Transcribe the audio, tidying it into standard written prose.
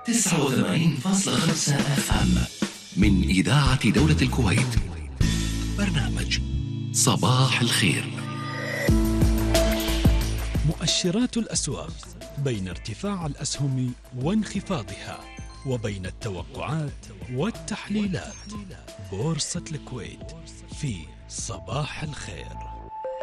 89.5 FM من إذاعة دولة الكويت. برنامج صباح الخير. مؤشرات الأسواق بين ارتفاع الأسهم وانخفاضها، وبين التوقعات والتحليلات. بورصة الكويت في صباح الخير.